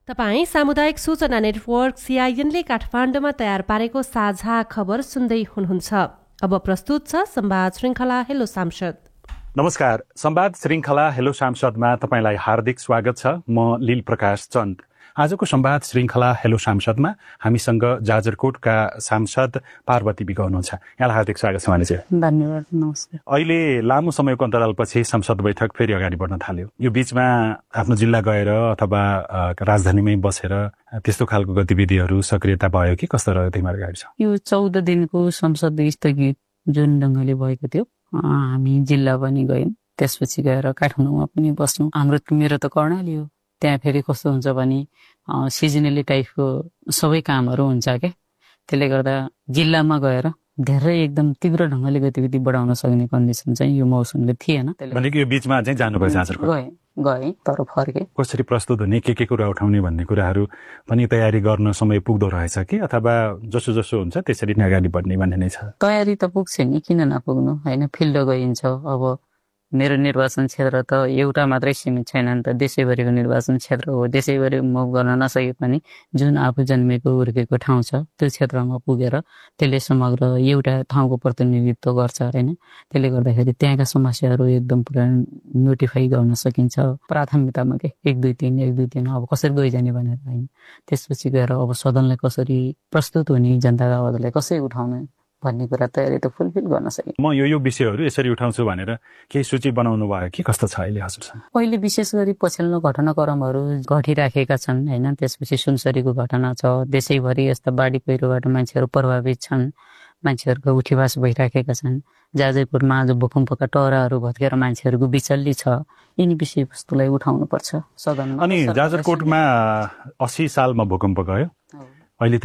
तपाईँ सामुदायिक सूचना नेटवर्क CIN-ले काठमाडौँमा तयार पारेको साझा खबर सुन्दै हुनुहुन्छ। अब प्रस्तुत छ संवाद श्रृङ्खला हेलो सांसद। नमस्कार, संवाद श्रृङ्खला हेलो सांसदमा तपाईँलाई हार्दिक स्वागत छ। म लील प्रकाश चन्द। आजको संवाद श्रृङ्खला हेलो सांसदमा हामीसँग जाजरकोटका सांसद पार्वती विक हुनुहुन्छ। यहाँलाई हार्दिक स्वागत छ मानिस। धन्यवाद, नमस्कार। अहिले लामो समयको अन्तरालपछि संसद बैठक फेरि अगाडि बढ्न थाल्यो। यो बीचमा आफ्नो जिल्ला गएर अथवा राजधानीमै बसेर त्यस्तो खालको गतिविधिहरू सक्रियता भयो कि कस्तो रह्यो तिमीहरूको गाडी छ? यो 14 दिनको संसद स्थगित जुन ढङ्गले भएको थियो, हामी जिल्ला पनि गयौँ, त्यसपछि गएर काठमाडौँमा पनि बस्यौँ। मेरो त कर्णाली हो, त्यहाँ फेरि कस्तो हुन्छ भने सिजनली टाइपको सबै कामहरू हुन्छ क्या, त्यसले गर्दा जिल्लामा गएर धेरै एकदम तीव्र ढङ्गले गतिविधि बढाउन सक्ने कन्डिसन चाहिँ यो मौसमले थिएन। भनेको यो बीचमा चाहिँ जानुभयो जाजरकोट? गएँ तर फर्केँ। कसरी प्रस्तुत हुने, के कुरा उठाउने भन्ने कुराहरू पनि तयारी गर्न समय पुग्दो रहेछ कि अथवा जसो जसो हुन्छ त्यसरी नै अगाडि बढ्ने भन्ने नै छ? तयारी त पुग्छ नि, किन नपुग्नु होइन। फिल्ड गइन्छ। अब मेरो निर्वाचन क्षेत्र त एउटा मात्रै सीमित छैन नि त, देशैभरिको निर्वाचन क्षेत्र हो। देशैभरि मुभ गर्न नसके पनि जुन आफू जन्मेको हुर्केको ठाउँ छ त्यो क्षेत्रमा पुगेर त्यसले समग्र एउटा ठाउँको प्रतिनिधित्व गर्छ होइन। त्यसले गर्दाखेरि त्यहाँका समस्याहरू एकदम पुरा नोटिफाई गर्न सकिन्छ प्राथमिकतामा के 1 2 3 1 2 3 अब कसरी गइजाने भनेर होइन। त्यसपछि गएर अब सदनलाई कसरी प्रस्तुत हुने, जनताका आवाजलाई कसरी उठाउने भन्ने कुरा तयारी त फुलफिल गर्न सकिन्छ। म यो विषयहरू यसरी उठाउँछु भनेर केही सूची बनाउनु भयो कि कस्तो छ अहिले हजुरसँग? पहिले विशेष गरी पछिल्लो घटनाक्रमहरू घटिराखेका छन् होइन। त्यसपछि सुनसरीको घटना छ, देशैभरि यस्ता बाढी पहिरोबाट मान्छेहरू प्रभावित छन्, मान्छेहरूको उठीवास भइराखेका छन्। जाजरकोटमा आज भूकम्पका टहराहरू भत्केर मान्छेहरूको बिचल्ली छ। यिनी विषयवस्तुलाई उठाउनु पर्छ सदनमा। अनि जाजरकोटमा 80 सालमा भूकम्प गयो, अहिले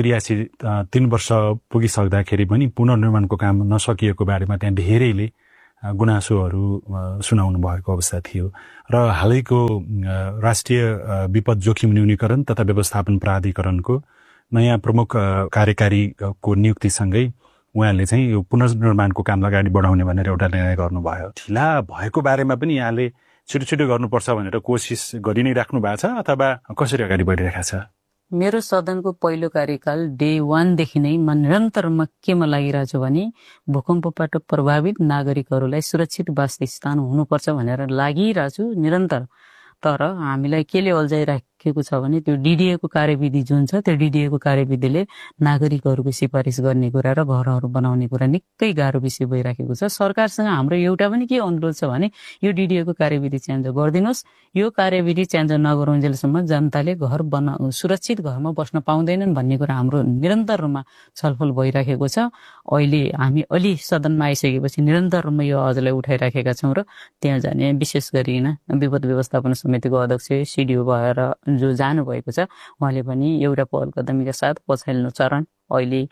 83 वर्ष पुगिसक्दाखेरि पनि पुनर्निर्माणको काम नसकिएको बारेमा त्यहाँ धेरैले गुनासोहरू सुनाउनु भएको अवस्था थियो र हालैको राष्ट्रिय विपद जोखिम न्यूनीकरण तथा व्यवस्थापन प्राधिकरणको नयाँ प्रमुख कार्यकारीको नियुक्तिसँगै उहाँले चाहिँ यो पुनर्निर्माणको काम अगाडि बढाउने भनेर एउटा निर्णय गर्नुभयो। ढिला भएको बारेमा पनि यहाँले छिटो गर्नुपर्छ भनेर कोसिस गरि नै राख्नु भएको छ अथवा कसरी अगाडि बढिरहेको छ? मेरो सदनको पहिलो कार्यकाल डे 1 देखि नै निरन्तरमा केमा लागिरहेको छु भने भूकम्पबाट प्रभावित नागरिकहरूलाई सुरक्षित वासस्थान हुनुपर्छ भनेर लागिरहेको छु निरन्तर। तर हामीलाई केले अल्झाइराखेको छ भने त्यो डिडिएको कार्यविधि जुन छ त्यो डिडिएको कार्यविधिले नागरिकहरूको सिफारिस गर्ने कुरा र घरहरू बनाउने कुरा निकै गाह्रो विषय भइराखेको छ। सरकारसँग हाम्रो एउटा पनि के अनुरोध छ भने यो डिडिएको कार्यविधि चेन्ज गरिदिनुहोस्। यो कार्यविधि चेन्ज नगरुन्जेलसम्म जनताले घर सुरक्षित घरमा बस्न पाउँदैनन् भन्ने कुरा हाम्रो निरन्तर रूपमा छलफल भइराखेको छ। अहिले हामी अलि सदनमा आइसकेपछि निरन्तर रूपमा यो अझलाई उठाइराखेका छौँ र त्यहाँ जाने विशेष गरी विपद व्यवस्थापन समितिको अध्यक्ष सिडिओ भएर जो जानुभएको छ उहाँले पनि एउटा पहल कदमीका साथ पछिल्लो चरण अहिले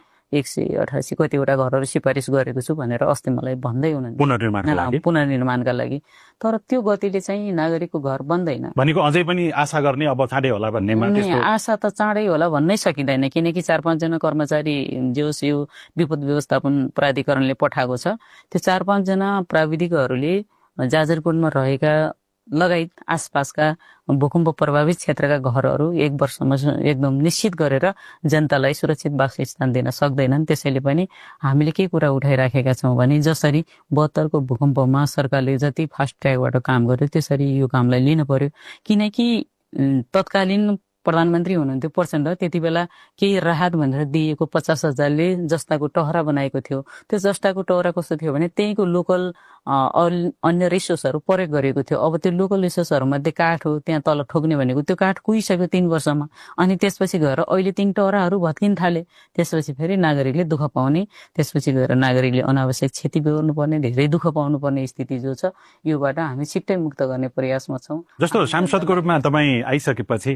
188 कतिवटा घरहरू सिफारिस गरेको छु भनेर अस्ति मलाई भन्दै हुनुहुन्छ पुनर्निर्माणका लागि। तर त्यो गतिले चाहिँ नागरिकको घर बन्दैन भनेको अझै पनि आशा गर्ने अब चाँडै होला भन्नेमा आशा त चाँडै होला भन्नै सकिँदैन, किनकि 4-5 जना कर्मचारी जोस यो विपद व्यवस्थापन प्राधिकरणले पठाएको छ। त्यो 4-5 जना प्राविधिकहरूले जाजरकोटमा रहेका लगायत आसपासका भूकम्प प्रभावित क्षेत्रका घरहरू 1 वर्षमा एकदम निश्चित गरेर जनतालाई सुरक्षित वासस्थान दिन सक्दैनन्। त्यसैले पनि हामीले के कुरा उठाइराखेका छौँ भने जसरी 72 को भूकम्पमा सरकारले जति फास्ट ट्र्याकबाट काम गर्यो त्यसरी यो कामलाई लिन पर्यो। किनकि तत्कालीन प्रधानमन्त्री हुनुहुन्थ्यो प्रचण्ड, त्यति बेला केही राहत भनेर दिएको 50,000ले जस्ताको टहरा बनाएको थियो। त्यो जस्ताको टहरा कस्तो थियो भने त्यहीँको लोकल अन्य रिसोर्सहरू प्रयोग गरेको थियो। अब त्यो लोकल रिसोर्सहरूमध्ये काठ हो, त्यहाँ तल ठोक्ने भनेको त्यो काठ कुहिसक्यो 3 वर्षमा। अनि त्यसपछि गएर अहिले 3 टहराहरू भत्किन थाले। त्यसपछि फेरि नागरिकले दुःख पाउने, त्यसपछि गएर नागरिकले अनावश्यक क्षति बेहोर्नुपर्ने, धेरै दुःख पाउनुपर्ने स्थिति जो छ योबाट हामी छिट्टै मुक्त गर्ने प्रयासमा छौँ। जस्तो सांसदको रूपमा तपाईँ आइसकेपछि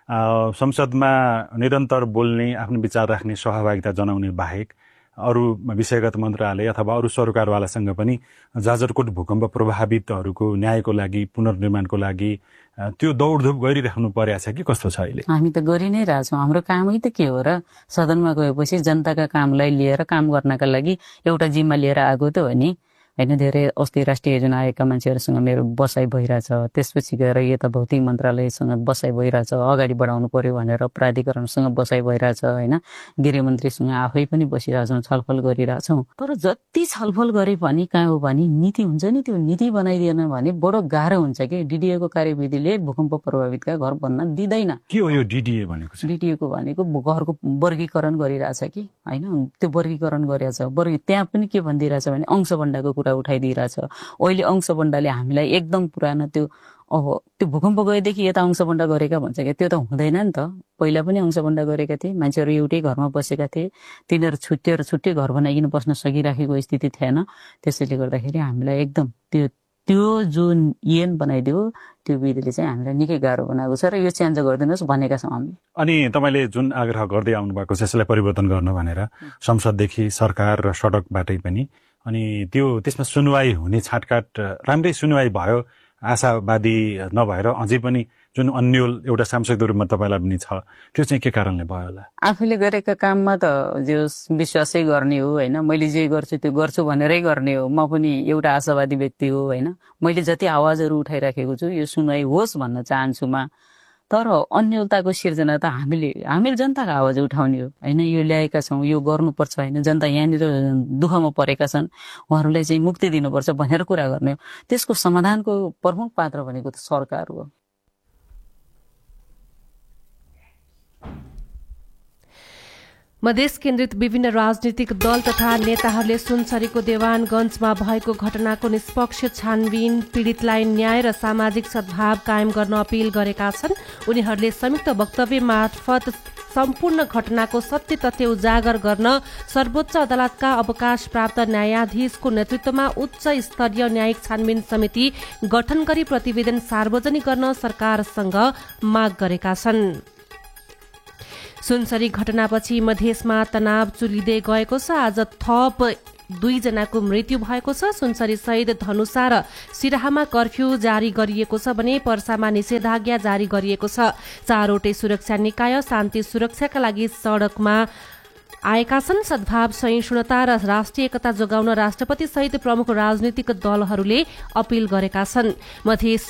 संसदमा निरन्तर बोल्ने, आफ्नो विचार राख्ने, सहभागिता जनाउने बाहेक अरू विषयगत मन्त्रालय अथवा अरू सरकारवालासँग पनि जाजरकोट भूकम्प प्रभावितहरूको न्यायको लागि, पुनर्निर्माणको लागि त्यो दौडधुप गरिराख्नु परेको छ कि कस्तो छ अहिले? हामी त गरि नै रहेछौँ। हाम्रो कामै त के हो र? सदनमा गएपछि जनताका कामलाई लिएर काम गर्नका लागि एउटा जिम्मा लिएर आएको त हो नि। होइन। धेरै अस्ति राष्ट्रिय योजना आयोगका मान्छेहरूसँग मेरो बसाइ भइरहेछ, त्यसपछि गएर यता भौतिक मन्त्रालयसँग बसाइ भइरहेछ, अगाडि बढाउनु पर्यो भनेर प्राधिकरणसँग बसाइ भइरहेछ होइन। गृहमन्त्रीसँग आफै पनि बसिरहेछौँ, छलफल गरिरहेछौँ। तर जति छलफल गरे पनि कहाँ हो भने नीति हुन्छ नि, त्यो नीति बनाइदिएन भने बडो गाह्रो हुन्छ कि। डिडिएको कार्यविधिले भूकम्प प्रभावितका घर बन्न दिँदैन। के हो यो डिडिए भनेको? डिडिएको भनेको घरको वर्गीकरण गरिरहेछ कि होइन, त्यो वर्गीकरण गरिरहेछ। त्यहाँ पनि के भनिदिइरहेछ भने अंशबन्डाको कुरा उठाइदिइरहेछ। अहिले अंशबन्डाले हामीलाई एकदम पुरानो त्यो त्यो भूकम्प गएदेखि यता अंशबन्डा गरेका भन्छ क्या, त्यो त हुँदैन नि त। पहिला पनि अंशबन्डा गरेका थिए, मान्छेहरू एउटै घरमा बसेका थिए, तिनीहरू छुट्टै घर बनाइकन बस्न सकिराखेको स्थिति थिएन। त्यसैले गर्दाखेरि हामीलाई एकदम त्यो जुन ऐन बनाइदियो त्यो विधिले चाहिँ हामीलाई निकै गाह्रो बनाएको छ र यो चेन्ज गरिदिनुहोस् भनेका छौँ हामी। अनि तपाईँले जुन आग्रह गर्दै आउनु भएको छ यसलाई परिवर्तन गर्न भनेर संसददेखि सरकार र सडकबाटै पनि, अनि त्यसमा सुनवाई हुने छाटकाट राम्रै सुनवाई भयो, आशावादी नभएर अझै पनि जुन अन्यल एउटा सांसदको रूपमा तपाईँलाई पनि छ, त्यो चाहिँ के कारणले भयो होला? आफूले गरेका काममा त जो विश्वासै गर्ने हो होइन। मैले जे गर्छु त्यो गर्छु भनेरै गर्ने हो। म पनि एउटा आशावादी व्यक्ति हो होइन। मैले जति आवाजहरू उठाइराखेको छु यो सुनवाई होस् भन्न चाहन्छु म। तर अन्यलताको सिर्जना त हामीले जनताको आवाज उठाउने हो होइन। यो ल्याएका छौँ, यो गर्नुपर्छ होइन। जनता यहाँनिर दुःखमा परेका छन्, उहाँहरूलाई चाहिँ मुक्ति दिनुपर्छ भनेर कुरा गर्ने हो। त्यसको समाधानको प्रमुख पात्र भनेको त सरकार हो। मधेस केन्द्रित विभिन्न राजनीतिक दल तथा नेताहरूले सुनसरीको देवानगञ्जमा भएको घटनाको निष्पक्ष छानबिन, पीडितलाई न्याय र सामाजिक सद्भाव कायम गर्न अपील गरेका छन्। उनीहरूले संयुक्त वक्तव्य मार्फत सम्पूर्ण घटनाको सत्य तथ्य उजागर गर्न सर्वोच्च अदालतका अवकाश प्राप्त न्यायाधीशको नेतृत्वमा उच्च स्तरीय न्यायिक छानबिन समिति गठन गरी प्रतिवेदन सार्वजनिक गर्न सरकारसँग माग गरेका छन्। सुनसरी घटनापछि मधेसमा तनाव चुलिँदै गएको छ। आज थप 2 जनाको मृत्यु भएको छ। सुनसरी सहित धनुषा र सिराहामा कर्फ्यू जारी गरिएको छ भने पर्सामा निषेधाज्ञा जारी गरिएको छ। 4वटै सुरक्षा निकाय शान्ति सुरक्षाका लागि सड़कमा आएका छन्। सद्भाव, सहिष्णुता र राष्ट्रिय एकता जोगाउन राष्ट्रपति सहित प्रमुख राजनीतिक दलहरूले अपील गरेका छन्। मधेस